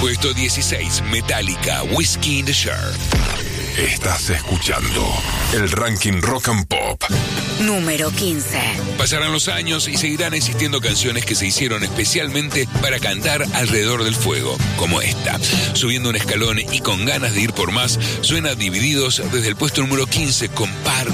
Puesto 16, Metallica, Whiskey in the Jar. Estás escuchando el ranking Rock and Pop. Número 15. Pasarán los años y seguirán existiendo canciones que se hicieron especialmente para cantar alrededor del fuego, como esta. Subiendo un escalón y con ganas de ir por más, suena Divididos desde el puesto número 15 con Par